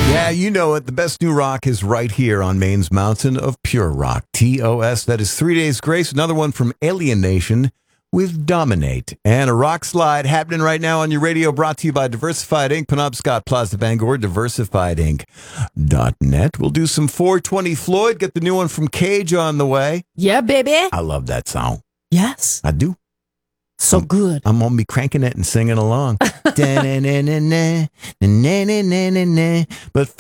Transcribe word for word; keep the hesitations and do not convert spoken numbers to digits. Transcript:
Yeah, you know it. The best new rock is right here on Maine's Mountain of Pure Rock. T O S. That is Three Days Grace. Another one from Alien Nation with Dominate. And a rock slide happening right now on your radio, brought to you by Diversified Incorporated. Penobscot Plaza Bangor, diversified inc dot net. We'll do some four twenty Floyd. Get the new one from Cage on the way. Yeah, baby. I love that song. Yes. I do. So good. I'm going to be cranking it and singing along. But